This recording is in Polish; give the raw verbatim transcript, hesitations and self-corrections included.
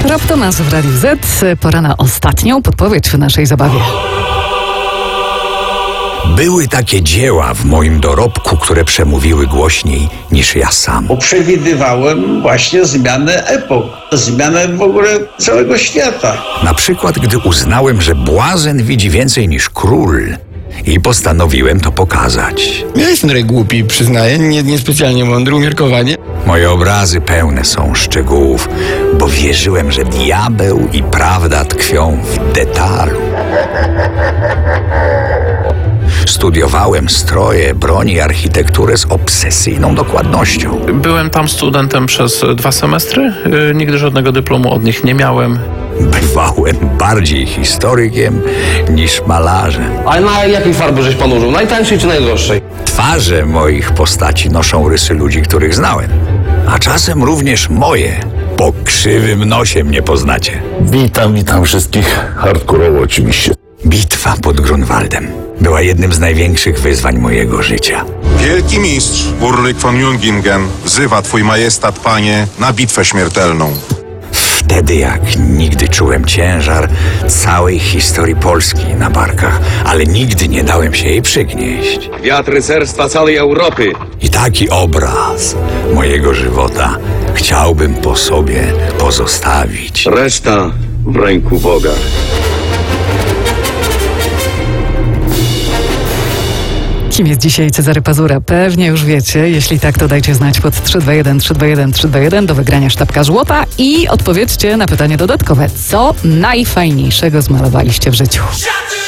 Raptomas w Radiu Z. Pora na ostatnią podpowiedź w naszej zabawie. Były takie dzieła w moim dorobku, które przemówiły głośniej niż ja sam. Bo przewidywałem właśnie zmianę epok, zmianę w ogóle całego świata. Na przykład, gdy uznałem, że błazen widzi więcej niż król i postanowiłem to pokazać. Ja jestem trochę głupi, przyznaję, nie, niespecjalnie mądry, umiarkowanie. Moje obrazy pełne są szczegółów, bo wierzyłem, że diabeł i prawda tkwią w detalu. Studiowałem stroje, broń i architekturę z obsesyjną dokładnością. Byłem tam studentem przez dwa semestry. Yy, nigdy żadnego dyplomu od nich nie miałem. Bywałem bardziej historykiem niż malarzem. Ale na jakiej farby żeś pan użył? Najtańszej czy najdroższej? Twarze moich postaci noszą rysy ludzi, których znałem. A czasem również moje. Po krzywym nosie mnie poznacie. Witam, witam wszystkich. Hardkorowo oczywiście. Bitwa pod Grunwaldem była jednym z największych wyzwań mojego życia. Wielki mistrz Ulryk von Jungingen wzywa twój majestat, panie, na bitwę śmiertelną. Wtedy jak nigdy czułem ciężar całej historii Polski na barkach, ale nigdy nie dałem się jej przygnieść. Wiatr rycerstwa całej Europy. I taki obraz mojego żywota chciałbym po sobie pozostawić. Reszta w ręku Boga. Kim jest dzisiaj Cezary Pazura? Pewnie już wiecie. Jeśli tak, to dajcie znać pod trzy dwa jeden trzy dwa jeden trzy dwa jeden do wygrania sztabka złota i odpowiedzcie na pytanie dodatkowe. Co najfajniejszego zmalowaliście w życiu?